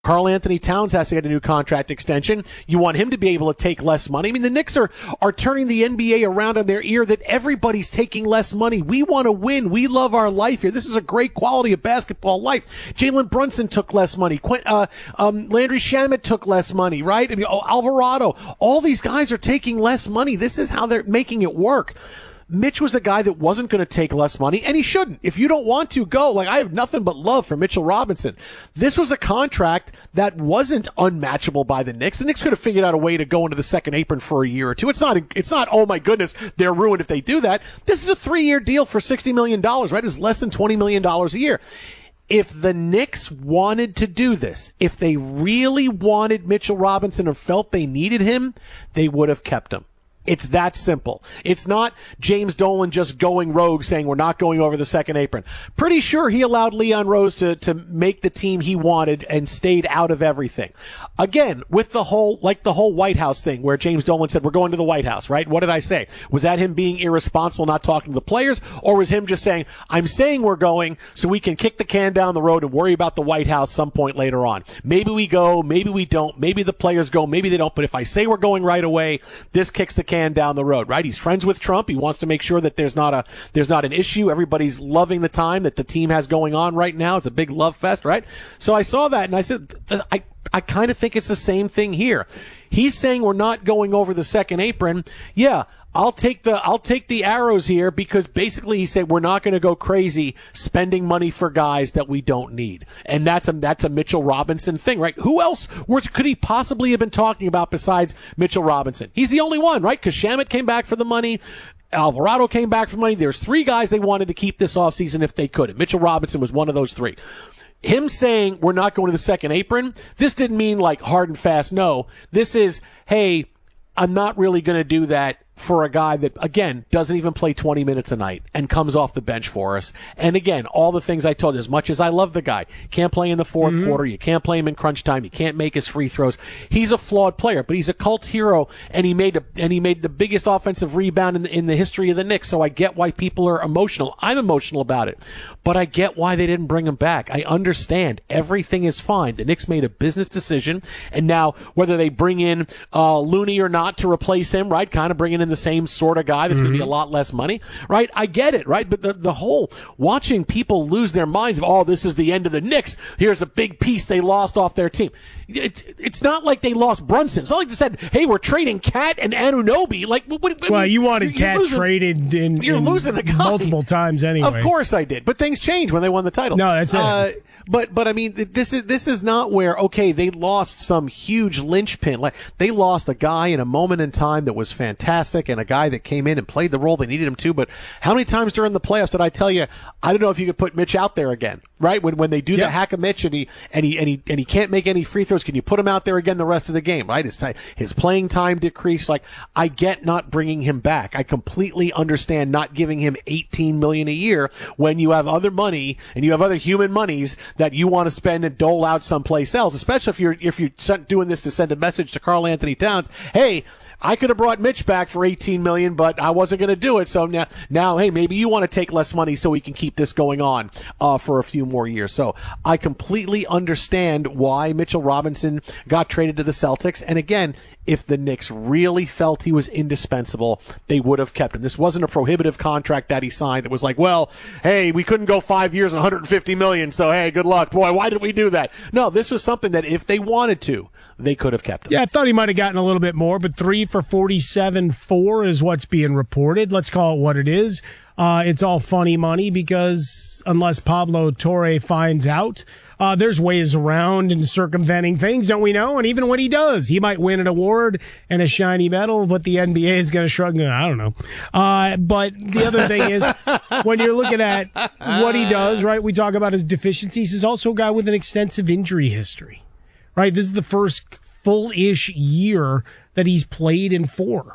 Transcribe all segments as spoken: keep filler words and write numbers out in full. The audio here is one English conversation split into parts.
Karl Anthony Towns has to get a new contract extension. You want him to be able to take less money. I mean, the Knicks are, are turning the N B A around on their ear that everybody's taking less money. We want to win. We love our life here. This is a great quality of basketball life. Jalen Brunson took less money. Quint, uh, um, Landry Shamet took less money, right? I mean, oh, Alvarado. All these guys are taking less money. This is how they're making it work. Mitch was a guy that wasn't going to take less money, and he shouldn't. If you don't want to, go. Like, I have nothing but love for Mitchell Robinson. This was a contract that wasn't unmatchable by the Knicks. The Knicks could have figured out a way to go into the second apron for a year or two. It's not, it's not, oh my goodness, they're ruined if they do that. This is a three-year deal for sixty million dollars, right? It's less than twenty million dollars a year. If the Knicks wanted to do this, if they really wanted Mitchell Robinson or felt they needed him, they would have kept him. It's that simple. It's not James Dolan just going rogue saying we're not going over the second apron. Pretty sure he allowed Leon Rose to, to make the team he wanted and stayed out of everything. Again, with the whole, like the whole White House thing where James Dolan said we're going to the White House, right? What did I say? Was that him being irresponsible, not talking to the players? Or was him just saying, I'm saying we're going so we can kick the can down the road and worry about the White House some point later on? Maybe we go, maybe we don't, maybe the players go, maybe they don't, but if I say we're going right away, this kicks the can down the road, right? He's friends with Trump. He wants to make sure that there's not a there's not an issue. Everybody's loving the time that the team has going on right now. It's a big love fest, right? So I saw that and I said, I, I kind of think it's the same thing here. He's saying we're not going over the second apron. Yeah, I'll take the I'll take the arrows here because basically he said we're not going to go crazy spending money for guys that we don't need, and that's a that's a Mitchell Robinson thing, right? Who else was, could he possibly have been talking about besides Mitchell Robinson? He's the only one, right? Because Shamet came back for the money. Alvarado came back for money. There's three guys they wanted to keep this offseason if they could, and Mitchell Robinson was one of those three. Him saying we're not going to the second apron, this didn't mean like hard and fast no. This is, hey, I'm not really going to do that for a guy that, again, doesn't even play twenty minutes a night and comes off the bench for us. And again, all the things I told you, as much as I love the guy, can't play in the fourth mm-hmm. quarter, you can't play him in crunch time, you can't make his free throws. He's a flawed player, but he's a cult hero, and he made a, and he made the biggest offensive rebound in the, in the history of the Knicks, so I get why people are emotional. I'm emotional about it, but I get why they didn't bring him back. I understand. Everything is fine. The Knicks made a business decision, and now whether they bring in uh, Looney or not to replace him, right, kind of bringing in the same sort of guy that's mm-hmm. going to be a lot less money, right? I get it, right? But the, the whole watching people lose their minds of, oh, this is the end of the Knicks. Here's a big piece they lost off their team. It, it's not like they lost Brunson. It's not like they said, hey, we're trading Cat and Anunoby. Like, what, what, well, I mean, you wanted Cat losing, traded in, you're in losing the guy multiple times anyway. Of course I did. But things changed when they won the title. No, that's it. Uh, But but I mean, this is this is not where, okay, they lost some huge linchpin. Like, they lost a guy in a moment in time that was fantastic, and a guy that came in and played the role they needed him to. But how many times during the playoffs did I tell you, I don't know if you could put Mitch out there again, right? When when they do yep. the hack of Mitch and he and he and he and he can't make any free throws, can you put him out there again the rest of the game? Right? His time, his playing time decreased. Like, I get not bringing him back. I completely understand not giving him eighteen million dollars a year when you have other money and you have other human monies that you want to spend and dole out someplace else, especially if you're if you're doing this to send a message to Karl Anthony Towns. Hey, I could have brought Mitch back for eighteen million dollars, but I wasn't going to do it. So now, now, hey, maybe you want to take less money so we can keep this going on uh, for a few more years. So I completely understand why Mitchell Robinson got traded to the Celtics. And again, if the Knicks really felt he was indispensable, they would have kept him. This wasn't a prohibitive contract that he signed that was like, well, hey, we couldn't go five years and one hundred fifty million dollars, so hey, good luck. Boy, why did we do that? No, this was something that if they wanted to, they could have kept him. Yeah, I thought he might have gotten a little bit more, but three for forty-seven four is what's being reported. Let's call it what it is. Uh, it's all funny money because unless Pablo Torre finds out, uh, there's ways around and circumventing things, don't we know? And even when he does, he might win an award and a shiny medal, but the N B A is going to shrug. I don't know. Uh, but the other thing is, when you're looking at what he does, right, we talk about his deficiencies. He's also a guy with an extensive injury history, right? This is the first full-ish year that he's played in four.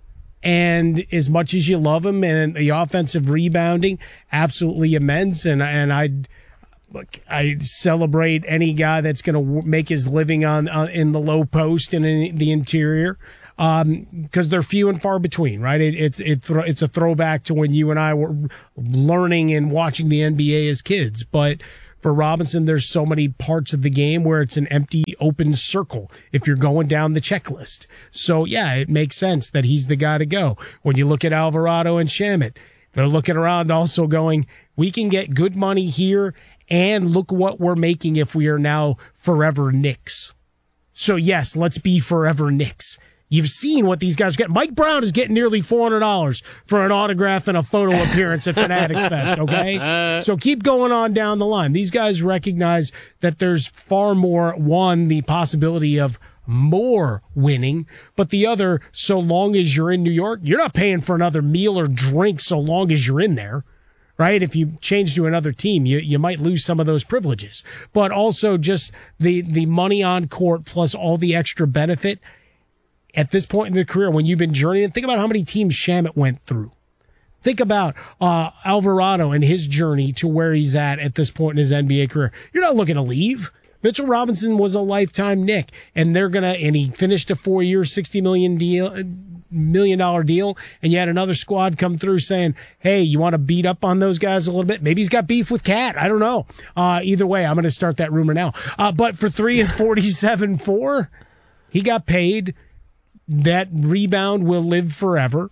And as much as you love him, and the offensive rebounding, absolutely immense. And and I look, I celebrate any guy that's going to make his living on uh, in the low post and in the interior, because um, they're few and far between, right? It, it's it th- it's a throwback to when you and I were learning and watching the N B A as kids, but. For Robinson, there's so many parts of the game where it's an empty, open circle if you're going down the checklist. So, yeah, it makes sense that he's the guy to go. When you look at Alvarado and Shamet, they're looking around also going, we can get good money here, and look what we're making if we are now forever Knicks. So, yes, let's be forever Knicks. You've seen what these guys get. Mike Brown is getting nearly four hundred dollars for an autograph and a photo appearance at Fanatics Fest, okay? So keep going on down the line. These guys recognize that there's far more, one, the possibility of more winning, but the other, so long as you're in New York, you're not paying for another meal or drink so long as you're in there. Right? If you change to another team, you, you might lose some of those privileges, but also just the, the money on court plus all the extra benefit at this point in their career, when you've been journeying. Think about how many teams Shamet went through. Think about uh, Alvarado and his journey to where he's at at this point in his N B A career. You're not looking to leave. Mitchell Robinson was a lifetime Knick, and they're gonna. And he finished a four-year, sixty million deal, million dollar deal, and you had another squad come through saying, "Hey, you want to beat up on those guys a little bit? Maybe he's got beef with Cat. I don't know. Uh, either way, I'm going to start that rumor now. Uh, but for three and forty-seven four, he got paid. That rebound will live forever,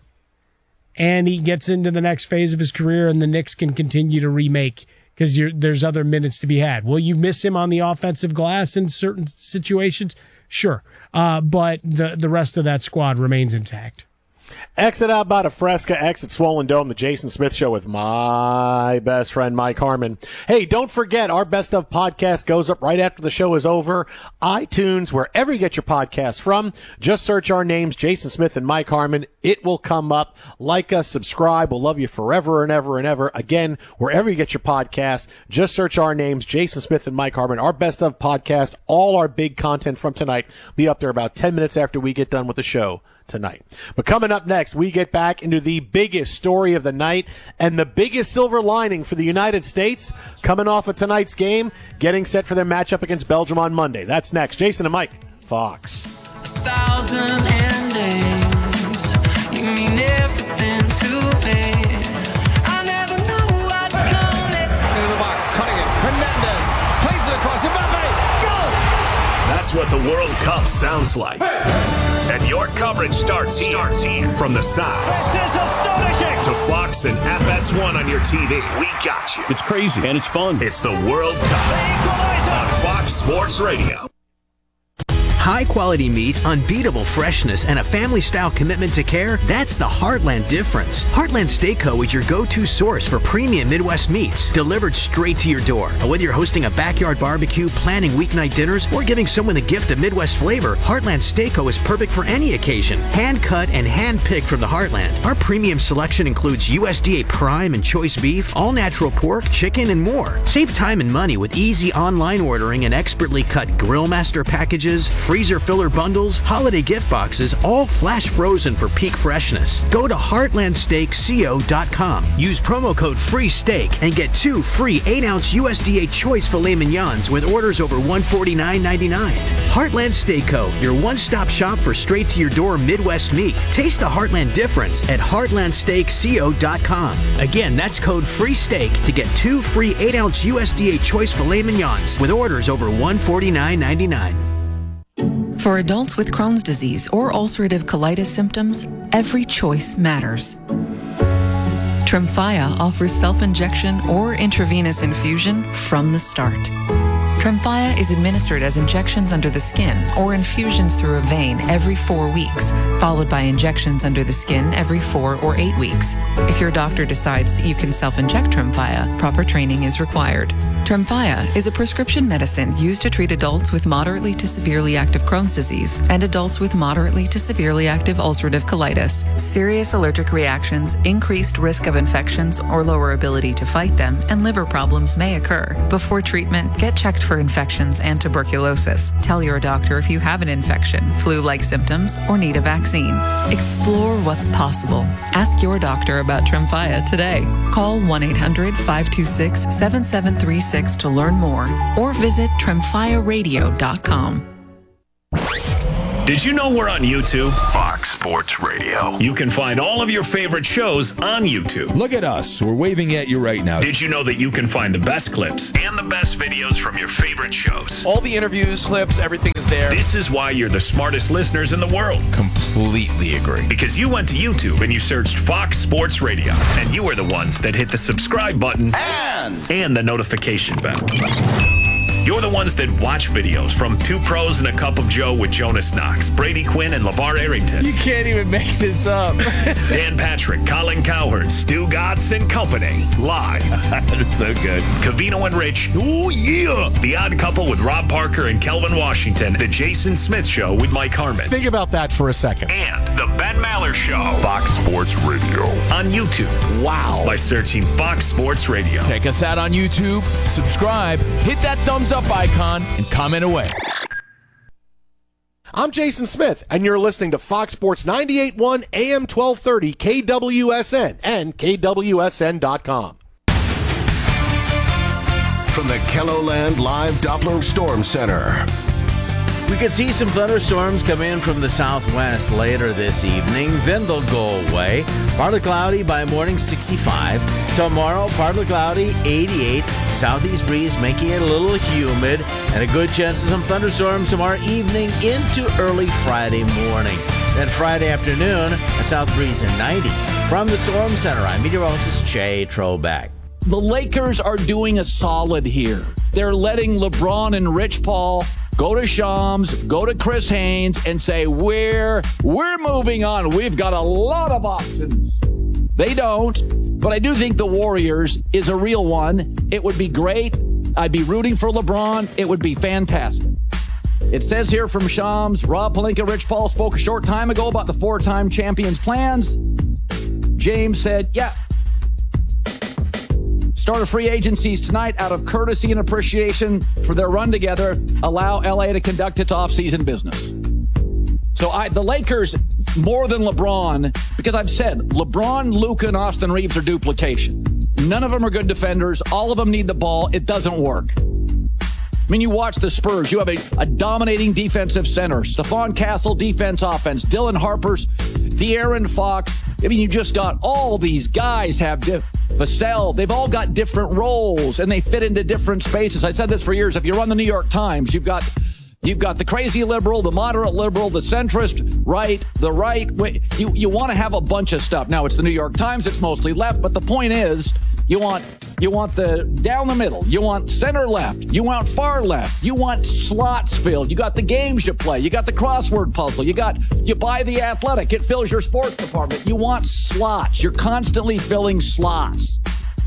and he gets into the next phase of his career, and the Knicks can continue to remake because there's other minutes to be had. Will you miss him on the offensive glass in certain situations? Sure, uh, but the the rest of that squad remains intact. Exit out about a Fresca, exit Swollen Dome, the Jason Smith Show with my best friend, Mike Harmon. Hey, don't forget, our Best of podcast goes up right after the show is over. iTunes, wherever you get your podcasts from, just search our names, Jason Smith and Mike Harmon. It will come up. Like us, subscribe. We'll love you forever and ever and ever. Again, wherever you get your podcasts, just search our names, Jason Smith and Mike Harmon. Our Best of podcast, all our big content from tonight, will be up there about ten minutes after we get done with the show tonight. But coming up next, we get back into the biggest story of the night and the biggest silver lining for the United States coming off of tonight's game, getting set for their matchup against Belgium on Monday. That's next. Jason and Mike, Fox. A thousand and days, you mean everything to me. I never knew what's coming. Into the box, cutting it. Hernandez plays it across. Mbappe, go! That's what the World Cup sounds like. And your coverage starts here. starts here. From the sides. This is astonishing. To Fox and F S one on your T V. We got you. It's crazy and it's fun. It's the World Cup on Fox Sports Radio. High quality meat, unbeatable freshness, and a family style commitment to care, that's the Heartland difference. Heartland Steak Co. is your go-to source for premium Midwest meats, delivered straight to your door. And whether you're hosting a backyard barbecue, planning weeknight dinners, or giving someone the gift of Midwest flavor, Heartland Steak Co. is perfect for any occasion. Hand cut and hand picked from the Heartland. Our premium selection includes U S D A prime and choice beef, all natural pork, chicken, and more. Save time and money with easy online ordering and expertly cut Grill Master packages, freezer filler bundles, holiday gift boxes, all flash frozen for peak freshness. Go to heartland steak co dot com. Use promo code FREESTEAK and get two free eight ounce U S D A choice filet mignons with orders over one forty-nine ninety-nine. Heartland Steak Co., your one-stop shop for straight-to-your-door Midwest meat. Taste the Heartland difference at heartland steak co dot com. Again, that's code FREESTEAK to get two free eight ounce U S D A choice filet mignons with orders over one forty-nine ninety-nine. For adults with Crohn's disease or ulcerative colitis symptoms, every choice matters. Tremfya offers self-injection or intravenous infusion from the start. Tremfya is administered as injections under the skin or infusions through a vein every four weeks, followed by injections under the skin every four or eight weeks. If your doctor decides that you can self-inject Tremfya, proper training is required. Tremfya is a prescription medicine used to treat adults with moderately to severely active Crohn's disease and adults with moderately to severely active ulcerative colitis. Serious allergic reactions, increased risk of infections or lower ability to fight them, and liver problems may occur. Before treatment, get checked for infections and tuberculosis. Tell your doctor if you have an infection, flu-like symptoms, or need a vaccine. Explore what's possible. Ask your doctor about Tremfya today. Call one eight hundred five two six seven seven three six to learn more or visit tremfya radio dot com. Did you know we're on YouTube? Fox Fox Sports Radio. You can find all of your favorite shows on YouTube. Look at us. We're waving at you right now. Did you know that you can find the best clips and the best videos from your favorite shows? All the interviews, clips, everything is there. This is why you're the smartest listeners in the world. Completely agree. Because you went to YouTube and you searched Fox Sports Radio, and you are the ones that hit the subscribe button And and the notification bell. You're the ones that watch videos from Two Pros and a Cup of Joe with Jonas Knox, Brady Quinn, and LeVar Arrington. You can't even make this up. Dan Patrick, Colin Cowherd, Stu Gatz, and company. Live. That is so good. Cavino and Rich. Oh, yeah. The Odd Couple with Rob Parker and Kelvin Washington. The Jason Smith Show with Mike Harmon. Think about that for a second. And The Ben Maller Show. Fox Sports Radio. On YouTube. Wow. By searching Fox Sports Radio. Check us out on YouTube. Subscribe. Hit that thumbs up icon and comment away. I'm Jason Smith, and you're listening to Fox Sports ninety-eight point one A M twelve thirty K W S N and K W S N dot com. From the KELOLAND Live Doppler Storm Center. We could see some thunderstorms come in from the southwest later this evening. Then they'll go away. Partly cloudy by morning, sixty-five. Tomorrow, partly cloudy, eighty-eight. Southeast breeze making it a little humid. And a good chance of some thunderstorms tomorrow evening into early Friday morning. Then Friday afternoon, a south breeze in ninety. From the Storm Center, I'm meteorologist Jay Trobeck. The Lakers are doing a solid here. They're letting LeBron and Rich Paul go to Shams, go to Chris Haynes, and say, we're, we're moving on. We've got a lot of options. They don't, but I do think the Warriors is a real one. It would be great. I'd be rooting for LeBron. It would be fantastic. It says here from Shams, Rob Pelinka, Rich Paul spoke a short time ago about the four-time champion's plans. James said, yeah. Start of free agencies tonight out of courtesy and appreciation for their run together. Allow L A to conduct its offseason business. So I, the Lakers, more than LeBron, because I've said LeBron, Luka, and Austin Reeves are duplication. None of them are good defenders. All of them need the ball. It doesn't work. I mean, you watch the Spurs. You have a, a dominating defensive center. Stephon Castle, defense, offense. Dylan Harper's, De'Aaron Fox. I mean, you just got all these guys have diff- Vassell. They've all got different roles, and they fit into different spaces. I said this for years. If you run the New York Times, you've got you've got the crazy liberal, the moderate liberal, the centrist right, the right. You you want to have a bunch of stuff. Now, it's the New York Times. It's mostly left, but the point is, you want you want the down the middle. You want center left. You want far left. You want slots filled. You got the games you play. You got the crossword puzzle. You got you buy the Athletic. It fills your sports department. You want slots. You're constantly filling slots.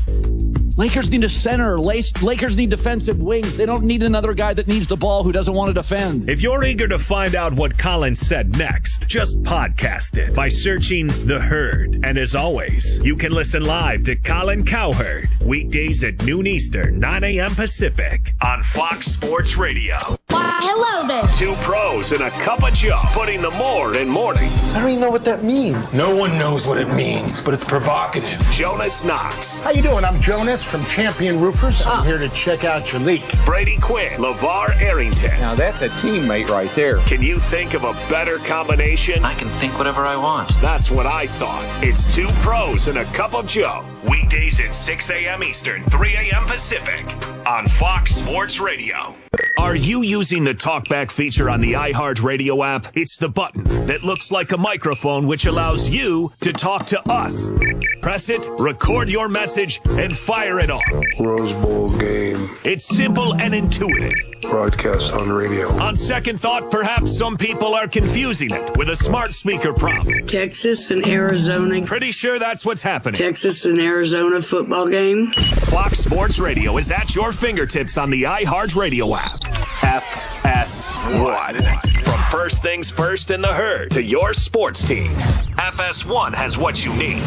Lakers need a center. Lakers need defensive wings. They don't need another guy that needs the ball who doesn't want to defend. If you're eager to find out what Colin said next, just podcast it by searching The Herd. And as always, you can listen live to Colin Cowherd weekdays at noon Eastern, nine a.m. Pacific on Fox Sports Radio. Why, hello there. Two pros and a cup of Joe, putting the more in mornings. I don't even know what that means. No one knows what it means, but it's provocative. Jonas Knox. How you doing? I'm Jonas from Champion Roofers. I'm Ah. here to check out your leak. Brady Quinn. LeVar Arrington. Now that's a teammate right there. Can you think of a better combination? I can think whatever I want. That's what I thought. It's two pros and a cup of Joe. Weekdays at six a.m. Eastern, three a.m. Pacific on Fox Sports Radio. Are you using the TalkBack feature on the iHeartRadio app? It's the button that looks like a microphone, which allows you to talk to us. Press it, record your message, and fire it off. Rose Bowl game. It's simple and intuitive. Broadcast on radio. On second thought, perhaps some people are confusing it with a smart speaker prompt. Texas and Arizona. Pretty sure that's what's happening. Texas and Arizona football game. Fox Sports Radio is at your fingertips on the iHeartRadio app. F S one. From First Things First in the Herd to your sports teams, F S one has what you need.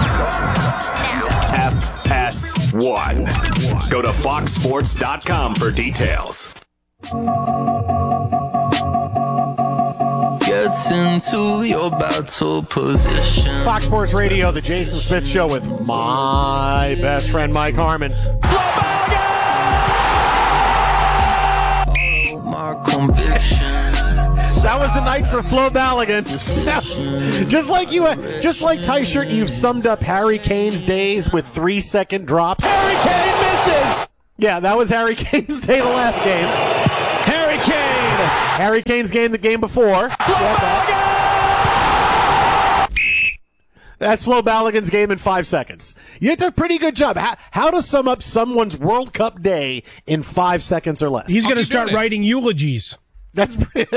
F S one. Go to fox sports dot com for details. Gets into your battle position. Fox Sports Radio, the Jason Smith Show with my best friend Mike Harmon. My conviction. That was the night for Flo Balogun. just like you, just like Ty Shirt, you've summed up Harry Kane's days with three-second drops. Harry Kane misses. Yeah, that was Harry Kane's day the last game. Harry Kane. Harry Kane's game the game before. Flo Balogun. That's Flo Balogun's game in five seconds. You did a pretty good job. How, how to sum up someone's World Cup day in five seconds or less? He's going to start writing eulogies. That's pretty.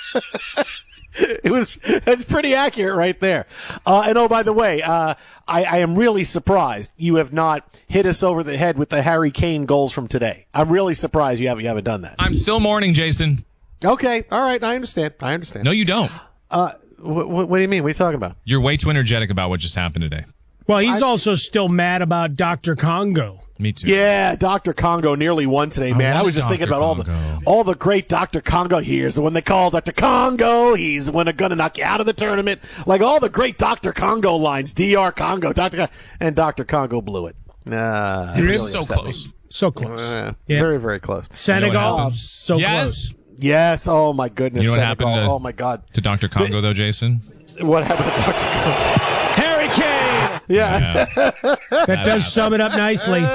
It was that's pretty accurate right there. Uh, and oh, by the way, uh, I, I am really surprised you have not hit us over the head with the Harry Kane goals from today. I'm really surprised you haven't you haven't done that. I'm still mourning, Jason. Okay, all right, I understand. I understand. No, you don't. Uh, wh- wh- what do you mean? What are you talking about? You're way too energetic about what just happened today. Well, he's I, also still mad about Doctor Congo. Me too. Yeah, Doctor Congo nearly won today, man. I, I was just thinking about all the all the great Doctor Congo years. When they call Doctor Congo, he's when they're going to knock you out of the tournament. Like all the great Doctor Congo lines, D R Congo, Doctor Con- and Doctor Congo blew it. Nah, You're really so close. Me. So close. Uh, yeah. Very, very close. Senegal, you know so yes. close. Yes. Oh my goodness. You know what Senegal. happened to, oh my God. to Doctor Congo, though, Jason? What happened to Doctor Congo? Harry Kane. Yeah. yeah. That does sum it up nicely.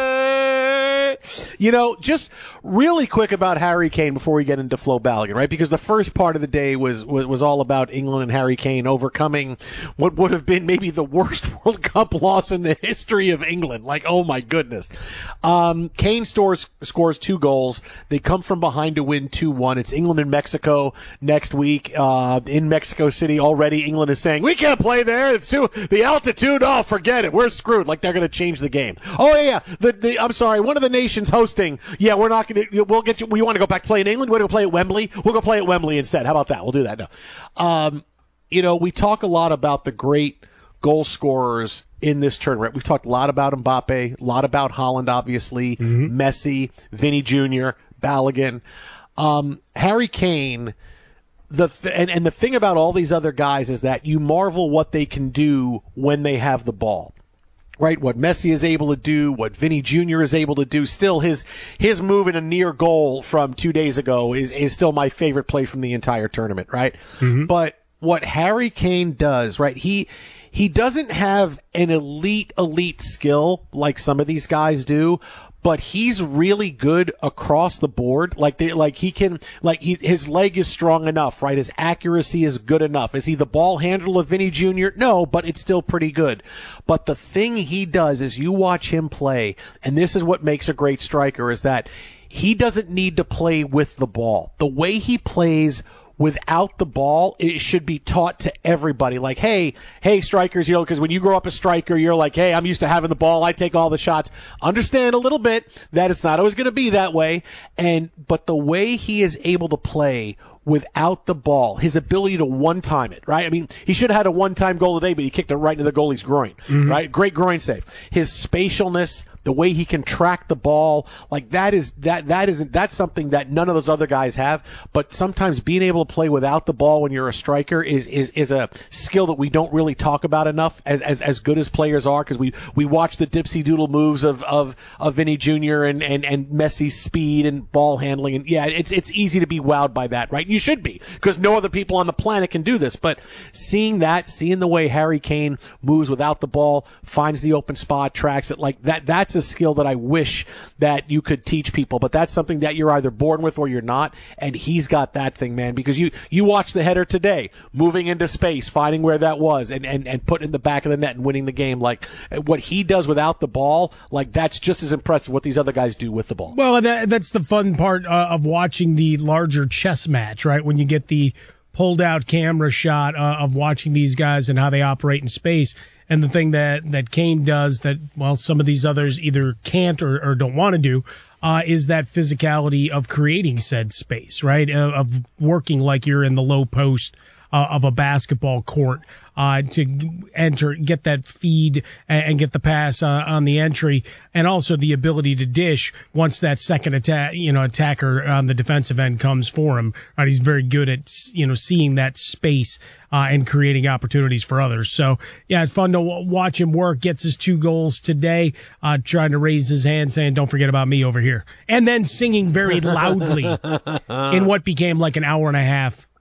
You know, just really quick about Harry Kane before we get into Flo Balogun, right? Because the first part of the day was, was, was all about England and Harry Kane overcoming what would have been maybe the worst World Cup loss in the history of England. Like, oh my goodness. Um, Kane stores, scores two goals. They come from behind to win two one. It's England and Mexico next week. Uh, in Mexico City already, England is saying, we can't play there. It's too, the altitude. Oh, forget it. We're screwed. Like they're going to change the game. Oh yeah, yeah. The, the, I'm sorry. One of the nations hosting. Yeah, we're not going to, we'll get you, we want to go back play in England. We're going to play at Wembley. We'll go play at Wembley instead. How about that? We'll do that now. Um, you know, we talk a lot about the great goal scorers in this tournament. We've talked a lot about Mbappe, a lot about Haaland, obviously, mm-hmm. Messi, Vinny Junior, Balogun, um, Harry Kane. The th- and, and the thing about all these other guys is that you marvel what they can do when they have the ball. Right, what Messi is able to do, what Vinny Junior is able to do. Still, his his move in a near goal from two days ago is, is still my favorite play from the entire tournament, right? Mm-hmm. But what Harry Kane does, right, he he doesn't have an elite, elite skill like some of these guys do, but he's really good across the board. Like they, like he can, like he, his leg is strong enough, right? His accuracy is good enough. Is he the ball handler of Vinny Junior? No, but it's still pretty good. But the thing he does is you watch him play, and this is what makes a great striker, is that he doesn't need to play with the ball. The way he plays without the ball, it should be taught to everybody. Like, hey, hey, strikers, you know, because when you grow up a striker, you're like, hey, I'm used to having the ball. I take all the shots. Understand a little bit that it's not always going to be that way. And, but the way he is able to play without the ball, his ability to one-time it, right? I mean, he should have had a one-time goal today, but he kicked it right into the goalie's groin, mm-hmm. right? Great groin save. His spatialness, the way he can track the ball, like that is, that, that isn't, that's something that none of those other guys have. But sometimes being able to play without the ball when you're a striker is, is, is a skill that we don't really talk about enough as, as, as good as players are. Cause we, we watch the dipsy doodle moves of, of, of Vinny Junior and, and, and Messi's speed and ball handling. And yeah, it's, it's easy to be wowed by that, right? You should be, because no other people on the planet can do this. But seeing that, seeing the way Harry Kane moves without the ball, finds the open spot, tracks it, like that, that's a skill that I wish that you could teach people. But that's something that you're either born with or you're not. And he's got that thing, man, because you, you watch the header today, moving into space, finding where that was, and, and, and putting it in the back of the net and winning the game. Like what he does without the ball, like that's just as impressive what these other guys do with the ball. Well, that, that's the fun part uh, of watching the larger chess match, right? When you get the pulled out camera shot uh, of watching these guys and how they operate in space. And the thing that, that Kane does that, well, some of these others either can't or, or don't want to do, uh, is that physicality of creating said space, right? Of, of working like you're in the low post uh, of a basketball court. Uh, to enter, get that feed and get the pass uh, on the entry, and also the ability to dish once that second attack, you know, attacker on the defensive end comes for him. Right, he's very good at, you know, seeing that space uh, and creating opportunities for others. So yeah, it's fun to w- watch him work. Gets his two goals today, uh, trying to raise his hand, saying, "Don't forget about me over here," and then singing very loudly in what became like an hour and a half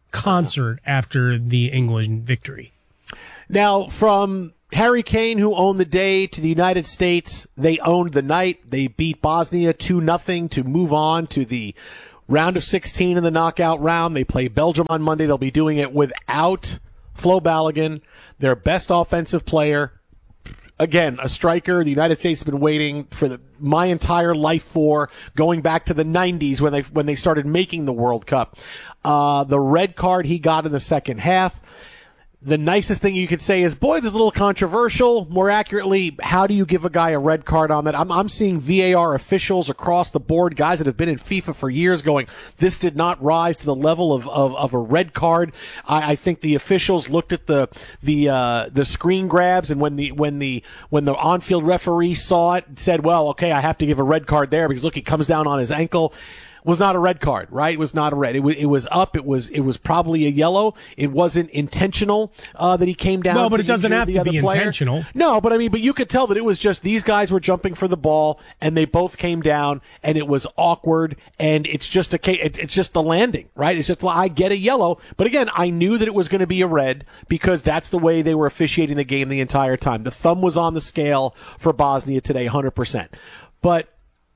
concert after the England victory. Now, from Harry Kane, who owned the day, to the United States, they owned the night. They beat Bosnia two nothing to move on to the round of sixteen in the knockout round. They play Belgium on Monday. They'll be doing it without Flo Balogun, their best offensive player. Again, a striker the United States has been waiting for the, my entire life for, going back to the nineties when they when they started making the World Cup. Uh, the red card he got in the second half. The nicest thing you could say is, boy, this is a little controversial. More accurately, how do you give a guy a red card on that? I'm, I'm seeing V A R officials across the board, guys that have been in FIFA for years, going, this did not rise to the level of, of, of a red card. I, I think the officials looked at the the uh, the screen grabs, and when the when the when the on-field referee saw it, said, well, okay, I have to give a red card there because look, he comes down on his ankle. Was not a red card, right? It was not a red. It was, it was up. It was it was probably a yellow. It wasn't intentional uh, that he came down. No, but to it doesn't have the to other be player. intentional. No, but I mean, but you could tell that it was just these guys were jumping for the ball, and they both came down, and it was awkward, and it's just a it, it's just the landing, right? It's just I get a yellow, but again, I knew that it was going to be a red because that's the way they were officiating the game the entire time. The thumb was on the scale for Bosnia today, one hundred percent. But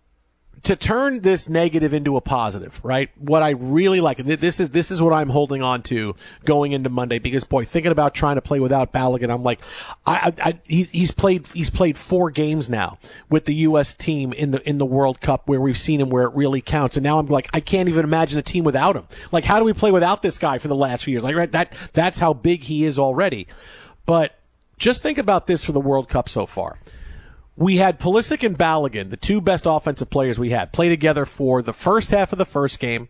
to turn this negative into a positive, right? What I really like, and this is this is what I'm holding on to going into Monday, because boy, thinking about trying to play without Balogun, I'm like, I, I, he, he's played he's played four games now with the U S team in the in the World Cup where we've seen him where it really counts, and now I'm like, I can't even imagine a team without him. Like, how do we play without this guy for the last few years? Like, right, that that's how big he is already. But just think about this for the World Cup so far. We had Pulisic and Balogun, the two best offensive players we had, play together for the first half of the first game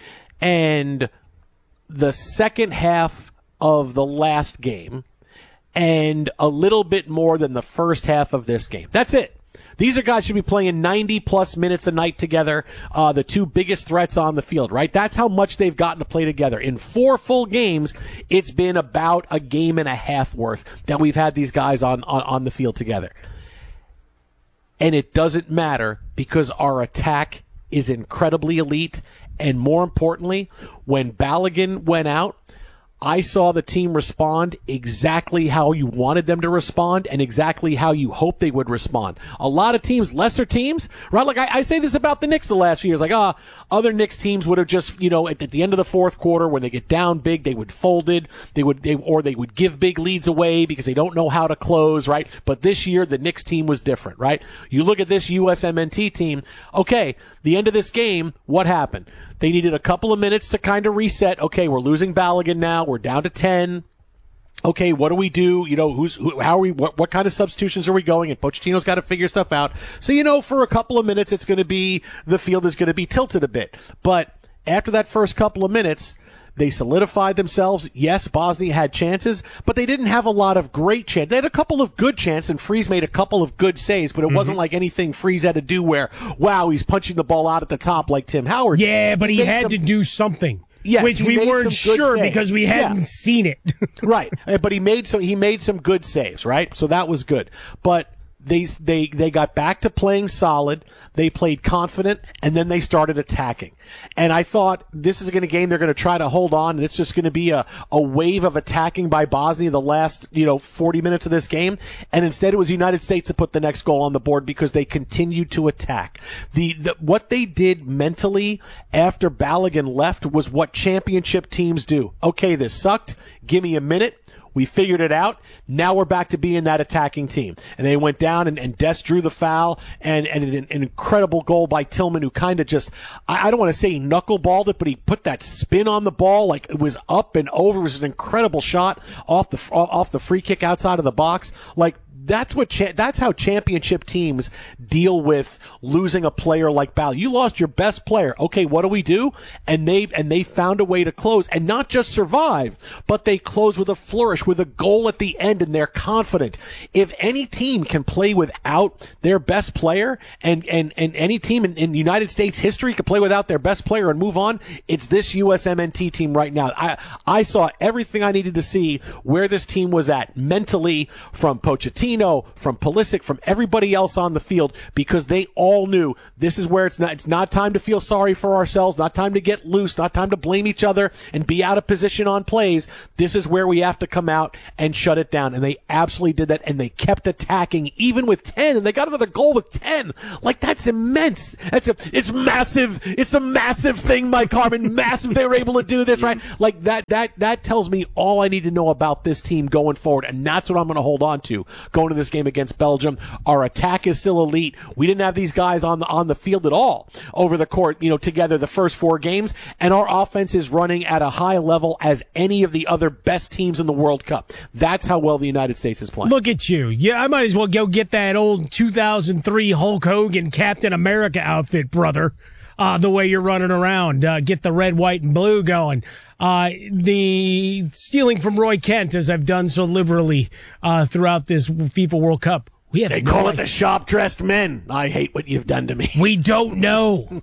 and the second half of the last game and a little bit more than the first half of this game. That's it. These are guys who should be playing ninety-plus minutes a night together, uh, the two biggest threats on the field, right? That's how much they've gotten to play together. In four full games, it's been about a game and a half worth that we've had these guys on, on, on the field together. And it doesn't matter because our attack is incredibly elite. And more importantly, when Balogun went out, I saw the team respond exactly how you wanted them to respond and exactly how you hoped they would respond. A lot of teams, lesser teams, right? Like I, I say this about the Knicks the last few years. Like, ah, oh, other Knicks teams would have just, you know, at, at the end of the fourth quarter when they get down big, they would fold it. They would, they, or they would give big leads away because they don't know how to close, right? But this year, the Knicks team was different, right? You look at this U S M N T team. Okay, the end of this game, what happened? They needed a couple of minutes to kind of reset. Okay, we're losing Balogun now. We're down to ten. Okay, what do we do? You know, who's who, how are we? What, what kind of substitutions are we going? And Pochettino's got to figure stuff out. So, you know, for a couple of minutes, it's going to be the field is going to be tilted a bit. But after that first couple of minutes, they solidified themselves. Yes, Bosnia had chances, but they didn't have a lot of great chances. They had a couple of good chances, and Freeze made a couple of good saves, but it mm-hmm. wasn't like anything Freeze had to do where, wow, he's punching the ball out at the top like Tim Howard. Yeah, but he, he had some, to do something. Yes, which we weren't sure saves. Because we hadn't yeah. seen it. Right, but he made some. He made some good saves. Right, so that was good. But they they they got back to playing solid. They played confident, and then they started attacking. And I thought this is a game they're going to try to hold on, and it's just going to be a, a wave of attacking by Bosnia the last, you know, forty minutes of this game. And instead it was the United States that put the next goal on the board because they continued to attack. The, the what they did mentally after Balogun left was what championship teams do. Okay, this sucked. Give me a minute. We figured it out. Now we're back to being that attacking team. And they went down, and, and Des drew the foul, and, and an, an incredible goal by Tillman, who kind of just, I, I don't want to say he knuckleballed it, but he put that spin on the ball like it was up and over. It was an incredible shot off the off the free kick outside of the box. Like, That's what. Cha- that's how championship teams deal with losing a player like Bal. You lost your best player. Okay, what do we do? And they and they found a way to close, and not just survive, but they close with a flourish, with a goal at the end, and they're confident. If any team can play without their best player, and and, and any team in, in United States history can play without their best player and move on, it's this U S M N T team right now. I I saw everything I needed to see where this team was at mentally from Pochettino Martino, from Pulisic, from everybody else on the field, because they all knew this is where it's not, it's not time to feel sorry for ourselves, not time to get loose, not time to blame each other and be out of position on plays. This is where we have to come out and shut it down. And they absolutely did that, and they kept attacking even with ten, and they got another goal with ten. Like, that's immense. That's a, it's massive. It's a massive thing, Mike Harmon. Massive. They were able to do this, right? Like, that, that, that tells me all I need to know about this team going forward, and that's what I'm going to hold on to going to this game against Belgium. Our attack is still elite. We didn't have these guys on the, on the field at all over the court, you know, together the first four games, and our offense is running at a high level as any of the other best teams in the World Cup. That's how well the United States is playing. Look at you. Yeah, I might as well go get that old two thousand three Hulk Hogan Captain America outfit, brother. Uh, the way you're running around. Uh, get the red, white, and blue going. Uh, the stealing from Roy Kent, as I've done so liberally uh, throughout this FIFA World Cup. We have they no call idea. it the shop-dressed men. I hate what you've done to me. We don't know.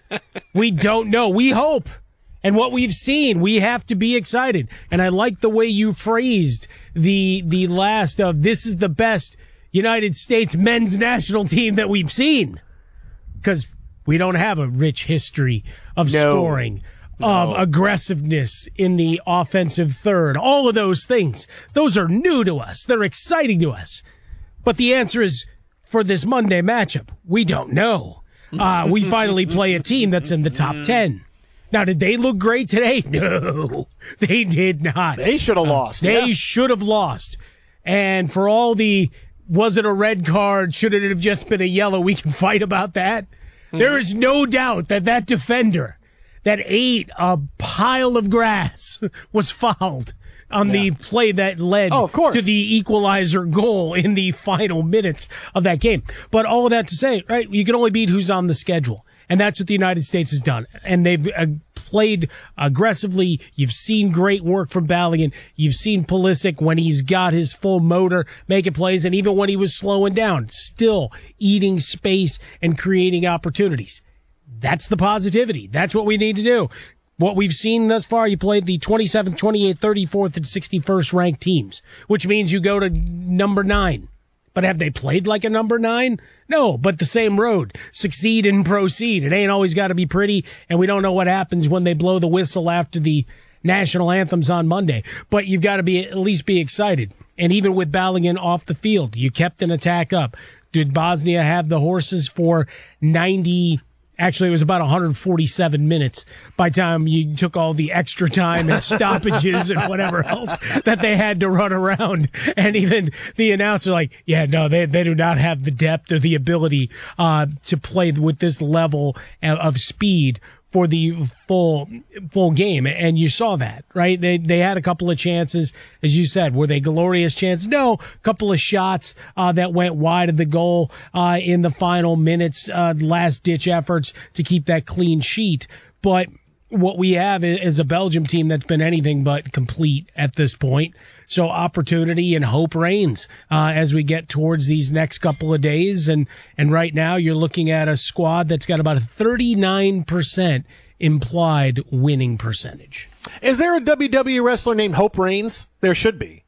We don't know. We hope. And what we've seen, we have to be excited. And I like the way you phrased the the last of this is the best United States men's national team that we've seen. Because we don't have a rich history of no. scoring, no. of aggressiveness in the offensive third. All of those things. Those are new to us. They're exciting to us. But the answer is, for this Monday matchup, we don't know. Uh, we finally play a team that's in the top ten. Now, did they look great today? No, they did not. They should have lost. Uh, they yeah. should have lost. And for all the, was it a red card? Should it have just been a yellow? We can fight about that. Mm-hmm. There is no doubt that that defender that ate a pile of grass was fouled on yeah. the play that led oh, of course. to the equalizer goal in the final minutes of that game. But all of that to say, right, you can only beat who's on the schedule. And that's what the United States has done. And they've uh, played aggressively. You've seen great work from Balogun. You've seen Pulisic when he's got his full motor making plays. And even when he was slowing down, still eating space and creating opportunities. That's the positivity. That's what we need to do. What we've seen thus far, you played the twenty-seventh, twenty-eighth, thirty-fourth, and sixty-first ranked teams, which means you go to number nine. But have they played like a number nine? No, but the same road. Succeed and proceed. It ain't always got to be pretty, and we don't know what happens when they blow the whistle after the national anthems on Monday. But you've got to be at least be excited. And even with Balogun off the field, you kept an attack up. Did Bosnia have the horses for ninety? Actually, it was about one hundred forty-seven minutes by the time you took all the extra time and stoppages and whatever else that they had to run around. And even the announcer like, yeah, no, they they do not have the depth or the ability uh, to play with this level of speed for the full full game. And you saw that, right? They they had a couple of chances, as you said. Were they glorious chances? No. A couple of shots uh, that went wide of the goal uh, in the final minutes, uh, last-ditch efforts to keep that clean sheet. But what we have is a Belgium team that's been anything but complete at this point. So opportunity and hope reigns uh, as we get towards these next couple of days. And, and right now you're looking at a squad that's got about a thirty-nine percent implied winning percentage. Is there a W W E wrestler named Hope Reigns? There should be.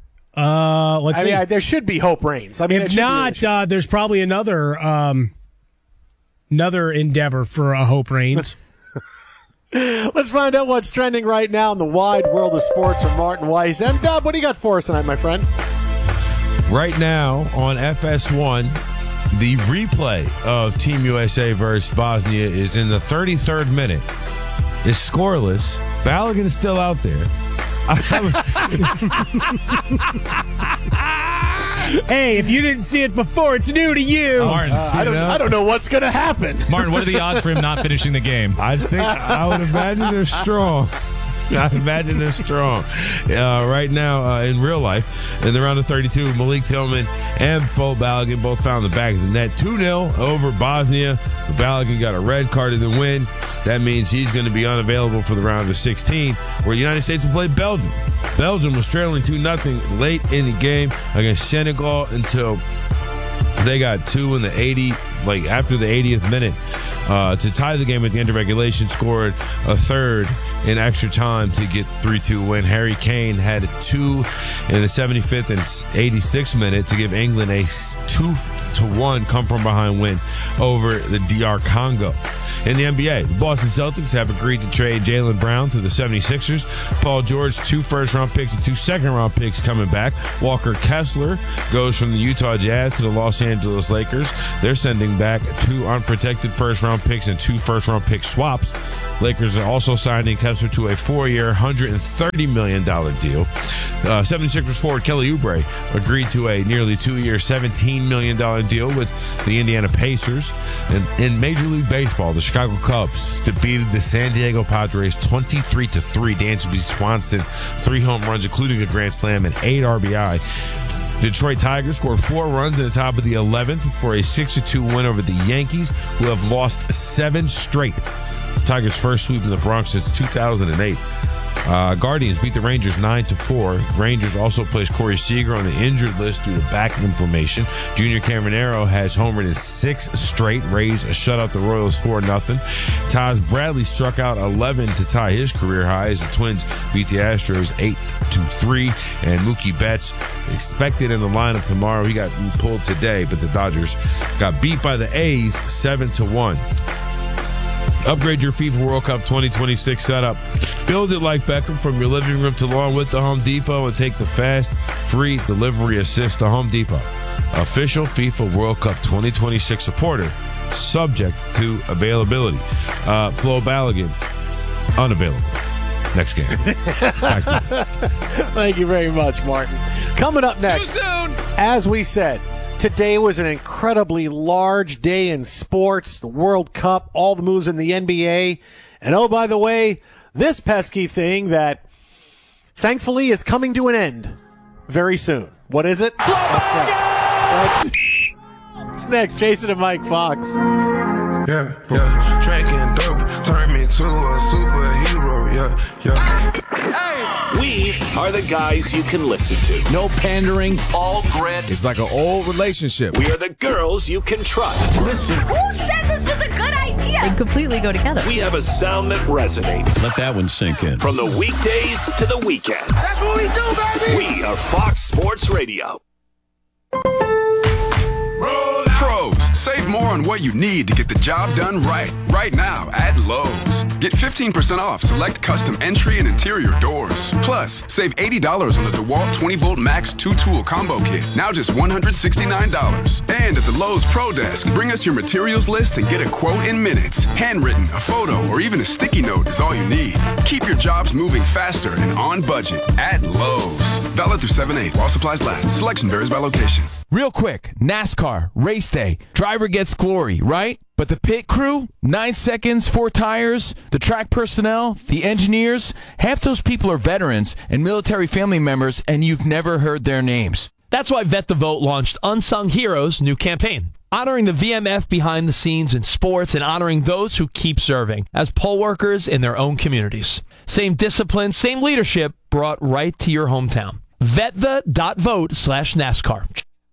Uh, let's I see. mean, I, there should be Hope Reigns. I mean, if not, uh, there's probably another um, another endeavor for a Hope Reigns. Let's find out what's trending right now in the wide world of sports from Martin Weiss. M-Dub, what do you got for us tonight, my friend? Right now on F S one, the replay of Team U S A versus Bosnia is in the thirty-third minute. It's scoreless. Balogun is still out there. Hey, if you didn't see it before, it's new to you. Martin, uh, I, don't, I don't know what's going to happen. Martin, what are the odds for him not finishing the game? I think I would imagine they're strong. I imagine they're strong. Uh, right now, uh, in real life, in the round of thirty-two, Malik Tillman and Bo Balogun both found the back of the net. two nil over Bosnia. Balogun got a red card in the win. That means he's going to be unavailable for the round of sixteen, where the United States will play Belgium. Belgium was trailing two nothing late in the game against Senegal until they got two in the eighty, like after the eightieth minute, uh, to tie the game at the end of regulation. Scored a third in extra time to get the three two win. Harry Kane had two in the seventy-fifth and eighty-sixth minute to give England a two to one come-from-behind win over the D R Congo. In the N B A, the Boston Celtics have agreed to trade Jaylen Brown to the seventy-sixers. Paul George, two first-round picks and two second-round picks coming back. Walker Kessler goes from the Utah Jazz to the Los Angeles Lakers. They're sending back two unprotected first-round picks and two first-round pick swaps. Lakers are also signing Kessler to a four-year, one hundred thirty million dollars deal. Uh, seventy-sixers forward Kelly Oubre agreed to a nearly two-year, seventeen million dollars deal with the Indiana Pacers. And in Major League Baseball, the Chicago Cubs defeated the San Diego Padres twenty-three to three. Dansby Swanson, three home runs, including a grand slam and eight R B I. Detroit Tigers scored four runs in the top of the eleventh for a six to two win over the Yankees, who have lost seven straight. The Tigers' first sweep in the Bronx since two thousand eight. Uh, Guardians beat the Rangers nine to four. Rangers also placed Corey Seager on the injured list due to back inflammation. Junior Caminero has homered in six straight. Rays shut out the Royals four nothing. Taz Bradley struck out eleven to tie his career high as the Twins beat the Astros eight to three. And Mookie Betts expected in the lineup tomorrow. He got pulled today, but the Dodgers got beat by the A's seven to one. Upgrade your FIFA World Cup twenty twenty-six setup. Build it like Beckham from your living room to lawn with the Home Depot and take the fast, free delivery assist to Home Depot. Official FIFA World Cup twenty twenty-six supporter, subject to availability. Uh, Flo Balogun, unavailable. Next game. Back to you. Thank you very much, Martin. Coming up next, Too soon. as we said, today was an incredibly large day in sports, the World Cup, all the moves in the N B A. And oh, by the way, this pesky thing that thankfully is coming to an end very soon. What is it? What's next? That's, what's next? Jason and Mike Fox. Yeah, yeah. Track and dope turned me to a superhero. Yeah, yeah. We are the guys you can listen to. No pandering, all grit. It's like an old relationship. We are the girls you can trust. Listen. Who said this was a good idea? They completely go together. We have a sound that resonates. Let that one sink in. From the weekdays to the weekends. That's what we do, baby. We are Fox Sports Radio. Pros, save more on what you need to get the job done right. Right now at Lowe's. Get fifteen percent off select custom entry and interior doors. Plus, save eighty dollars on the DeWalt twenty volt Max two tool combo kit. Now just one hundred sixty-nine dollars. And at the Lowe's Pro Desk, bring us your materials list and get a quote in minutes. Handwritten, a photo, or even a sticky note is all you need. Keep your jobs moving faster and on budget at Lowe's. Valid through seven eight while supplies last. Selection varies by location. Real quick, NASCAR, race day. Driver gets glory, right? But the pit crew, nine seconds, four tires, the track personnel, the engineers, half those people are veterans and military family members, and you've never heard their names. That's why Vet the Vote launched Unsung Heroes' new campaign, honoring the V M F behind the scenes in sports and honoring those who keep serving as poll workers in their own communities. Same discipline, same leadership brought right to your hometown. Vetthe.vote slash NASCAR.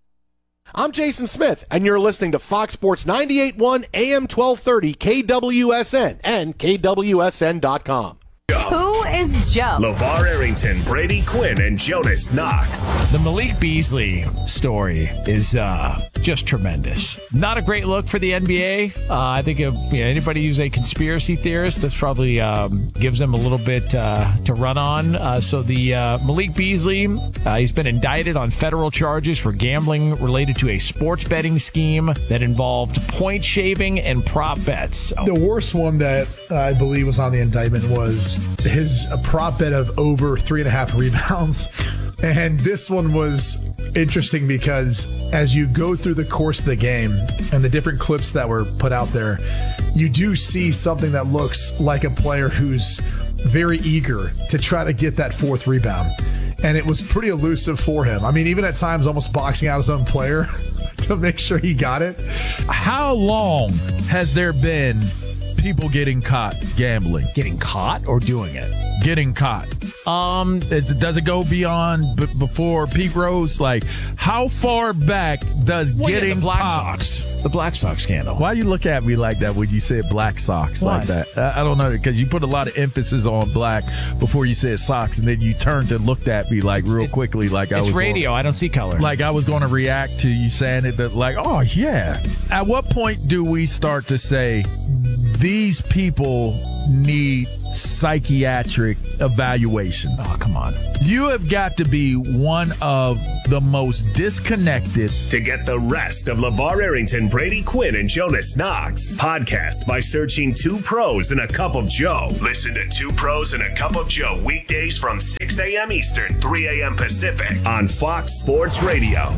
I'm Jason Smith, and you're listening to Fox Sports ninety-eight point one A M twelve thirty K W S N and K W S N dot com. Who is Joe? LeVar Arrington, Brady Quinn, and Jonas Knox. The Malik Beasley story is uh, just tremendous. Not a great look for the N B A. Uh, I think if, you know, anybody who's a conspiracy theorist, this probably um, gives them a little bit uh, to run on. Uh, so the uh, Malik Beasley, uh, he's been indicted on federal charges for gambling related to a sports betting scheme that involved point shaving and prop bets. The worst one that I believe was on the indictment was his a prop bet of over three and a half rebounds. And this one was interesting because as you go through the course of the game and the different clips that were put out there, you do see something that looks like a player who's very eager to try to get that fourth rebound. And it was pretty elusive for him. I mean, even at times almost boxing out his own player to make sure he got it. How long has there been people getting caught gambling? Getting caught or doing it? Getting caught. Um, it, does it go beyond b- before Pete Rose? Like, how far back does Well, yeah, getting the Black caught? Sox, the Black Sox scandal. Why you look at me like that when you said Black Sox Why? like that? I, I don't know, because you put a lot of emphasis on black before you said socks, and then you turned and looked at me like real quickly, like I It's was radio. Going, I don't see color. like I was going to react to you saying it. That like, oh yeah. At what point do we start to say these people need psychiatric evaluations? Oh, come on. You have got to be one of the most disconnected. To get the rest of LeVar Arrington, Brady Quinn, and Jonas Knox, podcast by searching Two Pros and a Cup of Joe. Listen to Two Pros and a Cup of Joe weekdays from six a.m. Eastern, three a.m. Pacific on Fox Sports Radio.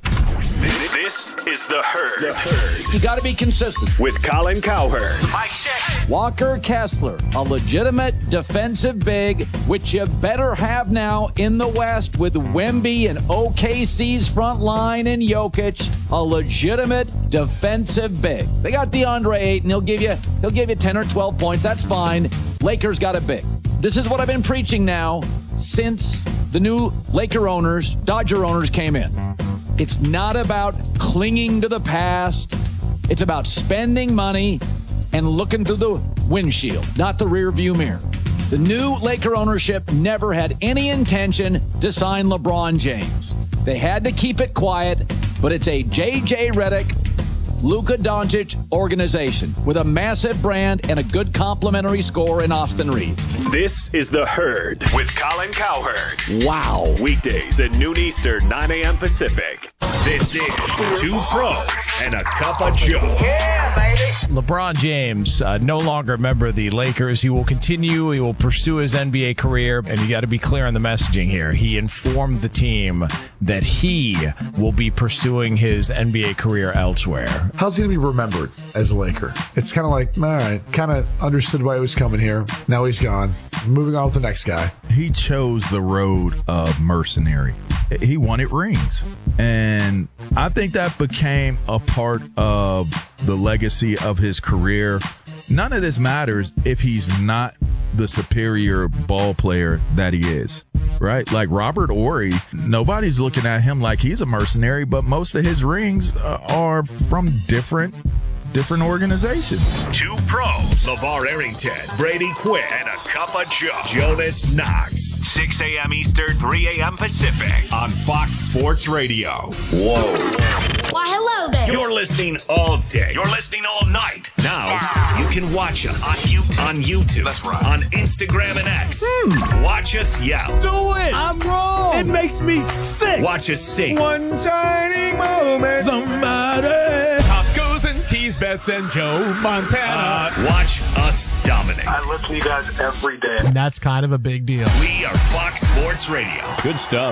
This is The Herd. The Herd. You got to be consistent. With Colin Cowherd. Mike check. Walker Kessler, a legitimate defensive big, which you better have now in the West with Wemby and O K C's front line and Jokic, a legitimate defensive big. They got DeAndre Ayton. He'll give you he'll give you ten or twelve points. That's fine. Lakers got a big. This is what I've been preaching now since the new Laker owners, Dodger owners came in. It's not about clinging to the past. It's about spending money and looking through the windshield, not the rear view mirror. The new Laker ownership never had any intention to sign LeBron James. They had to keep it quiet, but it's a J J Redick, Luka Doncic organization with a massive brand and a good complimentary score in Austin Reeves. This is The Herd with Colin Cowherd. Wow. Weekdays at noon Eastern, nine a.m. Pacific. This is Two Pros and a Cup of Joe. Yeah, baby. LeBron James, uh, no longer a member of the Lakers. He will continue. He will pursue his N B A career. And you got to be clear on the messaging here. He informed the team that he will be pursuing his N B A career elsewhere. How's he going to be remembered as a Laker? It's kind of like, all right, kind of understood why he was coming here. Now he's gone. Moving on with the next guy. He chose the road of mercenary. He wanted rings. And I think that became a part of the legacy of his career. None of this matters if he's not the superior ball player that he is, right? Like Robert Horry, nobody's looking at him like he's a mercenary, but most of his rings uh, are from different different organizations. Two Pros, LeVar Arrington, Brady Quinn, and a Cup of Joe. Jonas Knox. six a.m. Eastern, three a.m. Pacific on Fox Sports Radio. Whoa. Why, hello there. You're listening all day. You're listening all night. Now, you can watch us on YouTube, on, YouTube, That's right. on Instagram and X. Hmm. Watch us yell. Do it. I'm wrong. It makes me sick. Watch us sing. One shining moment. Somebody. Tacos and teas, bets and Joe Montana. Uh, watch us dominate. I listen to you guys every day. And that's kind of a big deal. We are Fox Sports Radio. Good stuff.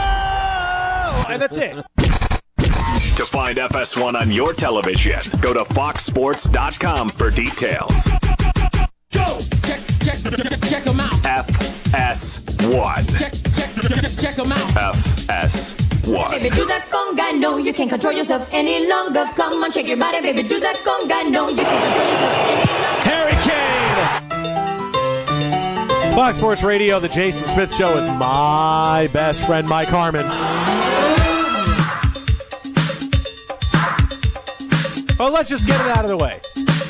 Oh, and that's it. To find F S one on your television, go to fox sports dot com for details. Go! Check, check, check them out. F S one. Check, check, check them out. F S one. Baby, do that conga, no, you can't control yourself any longer. Come on, shake your body, baby, do that conga, no, you can't control yourself any longer. Harry Kane. Fox Sports Radio, the Jason Smith Show with my best friend, Mike Harmon. Well, let's just get it out of the way.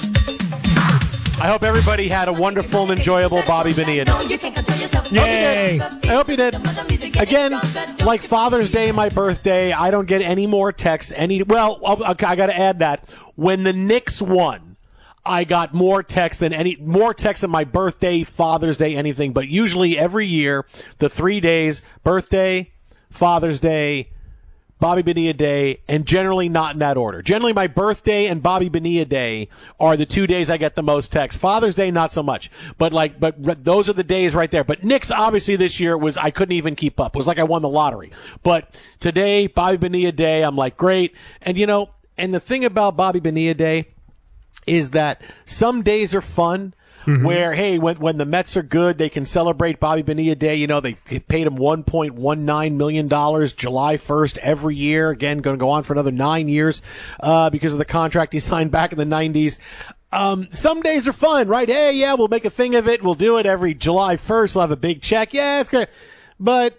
I hope everybody had a wonderful and enjoyable Bobby Bonilla day. Yay! I hope you did. Again, like Father's Day, my birthday, I don't get any more texts. Any well, I got to add that when the Knicks won, I got more texts than any more texts on my birthday, Father's Day, anything. But usually every year, the three days: birthday, Father's Day, Bobby Bonilla Day, and generally not in that order. Generally, my birthday and Bobby Bonilla Day are the two days I get the most texts. Father's Day, not so much. But like, but those are the days right there. But Knicks, obviously, this year was I couldn't even keep up. It was like I won the lottery. But today, Bobby Bonilla Day, I'm like, great. And you know, and the thing about Bobby Bonilla Day is that some days are fun. Mm-hmm. Where, hey, when when the Mets are good, they can celebrate Bobby Bonilla Day. You know, they paid him one point one nine million dollars July first every year. Again, going to go on for another nine years uh, because of the contract he signed back in the nineties. Um, some days are fun, right? Hey, yeah, we'll make a thing of it. We'll do it every July first. We'll have a big check. Yeah, it's great. But